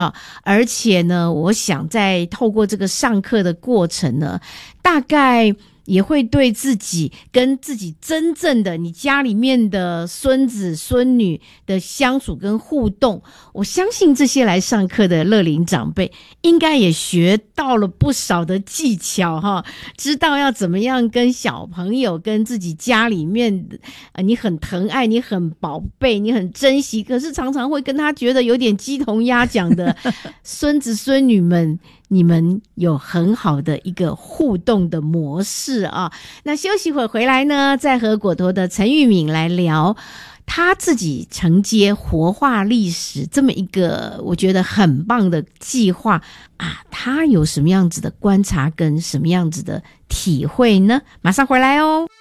而且呢，我想在透过这个上课的过程呢，大概也会对自己跟自己真正的你家里面的孙子孙女的相处跟互动，我相信这些来上课的乐龄长辈应该也学到了不少的技巧哈，知道要怎么样跟小朋友跟自己家里面你很疼爱你很宝贝你很珍惜，可是常常会跟他觉得有点鸡同鸭讲的孙子孙女们，你们有很好的一个互动的模式啊。那休息会回来呢，再和果陀的陈玉敏来聊他自己承接活化历史这么一个我觉得很棒的计划啊，他有什么样子的观察跟什么样子的体会呢？马上回来哦。